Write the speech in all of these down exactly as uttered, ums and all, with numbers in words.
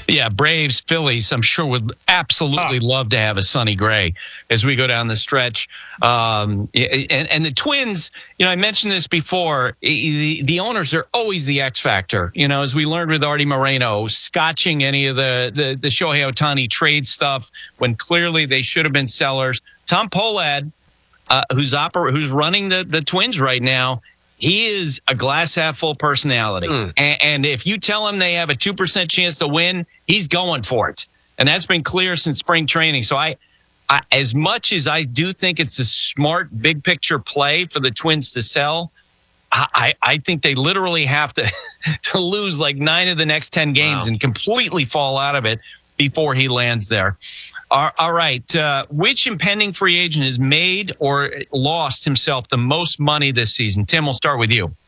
Yeah, Braves, Phillies, I'm sure would absolutely oh. love to have a Sonny Gray as we go down the stretch. Um, and, and the Twins, you know, I mentioned this before, the, the owners are always the X factor. You know, as we learned with Artie Moreno, scotching any of the, the, the Shohei Ohtani trade stuff when clearly they should have been sellers. Tom Pohlad, uh, who's, oper- who's running the, the Twins right now, he is a glass half full personality. Mm. And, and if you tell him they have a two percent chance to win, he's going for it. And that's been clear since spring training. So I, I, as much as I do think it's a smart big picture play for the Twins to sell, I, I think they literally have to, to lose like nine of the next ten games wow. and completely fall out of it before he lands there. All, all right. Uh, which impending free agent has made or lost himself the most money this season? Tim, we'll start with you.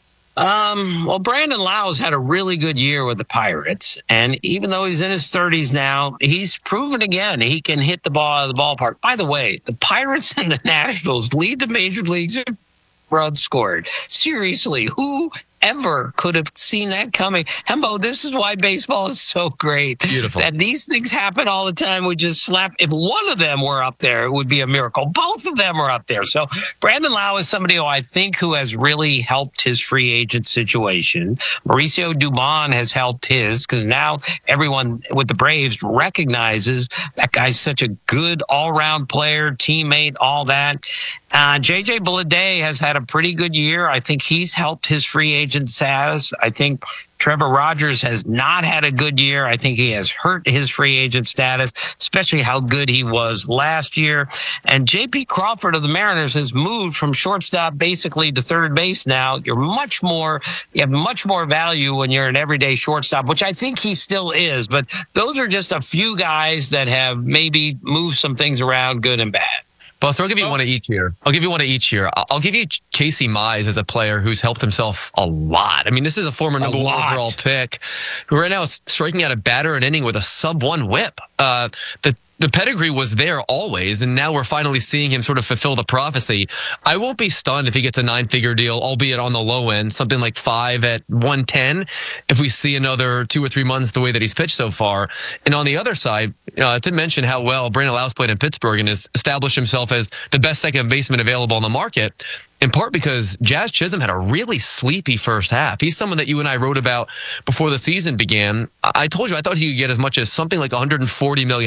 Um, well, Brandon Lau's had a really good year with the Pirates. And even though he's in his thirties now, he's proven again he can hit the ball out of the ballpark. By the way, the Pirates and the Nationals lead the major leagues in runs scored. Seriously, who ever could have seen that coming? Hembo, this is why baseball is so great. Beautiful. That these things happen all the time. We just slap. If one of them were up there, it would be a miracle. Both of them are up there. So Brandon Lau is somebody who I think who has really helped his free agent situation. Mauricio Dubon has helped his because now everyone with the Braves recognizes that guy's such a good all-round player, teammate, all that. Uh, J J Bleday has had a pretty good year. I think he's helped his free agent status. I think Trevor Rogers has not had a good year. I think he has hurt his free agent status, especially how good he was last year. And J P Crawford of the Mariners has moved from shortstop basically to third base now. You're much more, you have much more value when you're an everyday shortstop, which I think he still is. But those are just a few guys that have maybe moved some things around, good and bad. Buster, I'll give you one of each here. I'll give you one of each here. I'll give you Casey Mize as a player who's helped himself a lot. I mean, this is a former number one overall pick who right now is striking out a batter an inning with a sub one whip. Uh, the The pedigree was there always, and now we're finally seeing him sort of fulfill the prophecy. I won't be stunned if he gets a nine-figure deal, albeit on the low end, something like five at one ten, if we see another two or three months the way that he's pitched so far. And on the other side, uh, to mention how well Brandon Lau's played in Pittsburgh and has established himself as the best second baseman available on the market, in part because Jazz Chisholm had a really sleepy first half. He's someone that you and I wrote about before the season began. I told you I thought he could get as much as something like one hundred forty million dollars